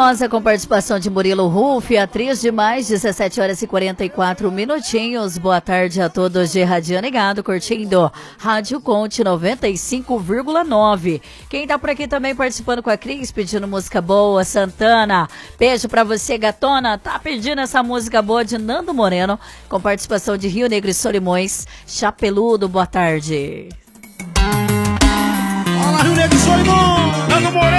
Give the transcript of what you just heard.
Famosa, com participação de Murilo Ruff, atriz demais, 17 horas e 44 minutinhos. Boa tarde a todos de Radiano e Gado, curtindo Rádio Conte 95,9. Quem tá por aqui também participando com a Cris, pedindo música boa, Santana. Beijo pra você, gatona. Tá pedindo essa música boa de Nando Moreno, com participação de Rio Negro e Solimões. Chapeludo, boa tarde. Fala, Rio Negro e Solimões, Nando Moreno.